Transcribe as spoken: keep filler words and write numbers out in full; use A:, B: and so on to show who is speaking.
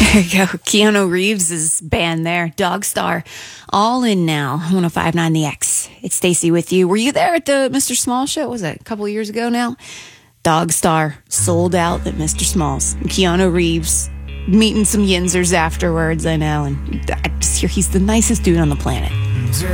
A: There you go. Keanu Reeves' band there, Dog Star. All in now. one oh five point nine The X. It's Stacey with you. Were you there at the Mister Small show? What was it a couple of years ago now? Dog Star sold out at Mister Small's. Keanu Reeves meeting some Yinzers afterwards, I know. And I just hear he's the nicest dude on the planet.